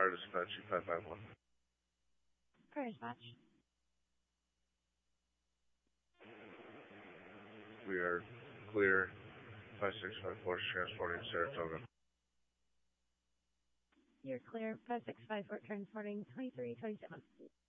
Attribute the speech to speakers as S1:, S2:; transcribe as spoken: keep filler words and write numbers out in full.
S1: Fire Dispatch five five one.
S2: Fire Dispatch.
S1: We are clear. five six five four transporting Saratoga.
S2: You're clear. five six five four transporting twenty-three twenty-seven.